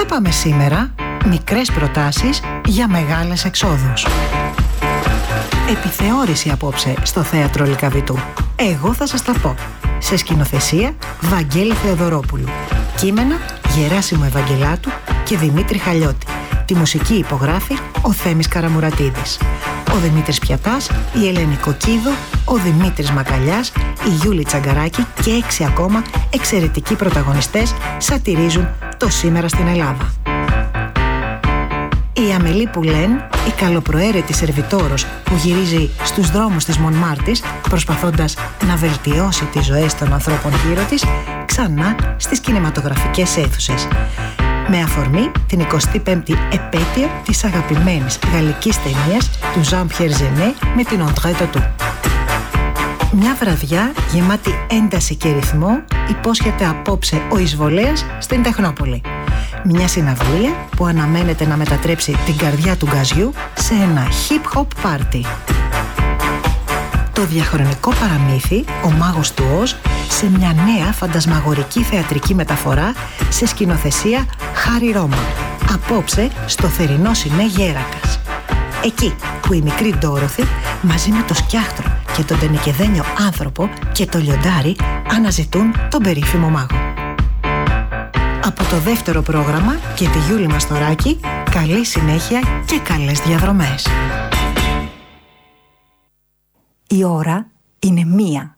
θα πάμε σήμερα? Μικρές προτάσεις για μεγάλες εξόδους. Επιθεώρηση απόψε στο Θέατρο Λυκαβητού. Εγώ θα σας τα πω. Σε σκηνοθεσία Βαγγέλη Θεοδωρόπουλου. Κείμενα Γεράσιμο Ευαγγελάτου και Δημήτρη Χαλιώτη. Τη μουσική υπογράφει ο Θέμης Καραμουρατίδης. Ο Δημήτρης Πιατάς, η Ελένη Κοκκίδο, ο Δημήτρης Μακαλιάς, η Γιούλη Τσαγκαράκη και 6 ακόμα εξαιρετικοί πρωταγωνιστές σατυρίζουν το σήμερα στην Ελλάδα. Η Αμελή Πουλέν, η καλοπροαίρετη σερβιτόρος που γυρίζει στους δρόμους της Μονμάρτης προσπαθώντας να βελτιώσει τις ζωές των ανθρώπων γύρω της, ξανά στις κινηματογραφικές αίθουσες. Με αφορμή την 25η επέτειο της αγαπημένης γαλλικής ταινίας του Jean-Pierre Jeunet με την Audrey Tautou. Μια βραδιά γεμάτη ένταση και ρυθμό υπόσχεται απόψε ο Εισβολέας στην Τεχνόπολη. Μια συναυλία που αναμένεται να μετατρέψει την καρδιά του γκαζιού σε ένα hip-hop party. Το διαχρονικό παραμύθι «Ο Μάγος του Οζ» σε μια νέα φαντασμαγορική θεατρική μεταφορά σε σκηνοθεσία Χάρη Ρώμα. Απόψε στο θερινό Σινέ Γέρακας. Εκεί που η μικρή Ντόροθη μαζί με το Σκιάχτρο και τον τενεκεδένιο άνθρωπο και το λιοντάρι αναζητούν τον περίφημο μάγο. Από το δεύτερο πρόγραμμα και τη Γιούλη Μαστοράκη, καλή συνέχεια και καλές διαδρομές. Η ώρα είναι 1.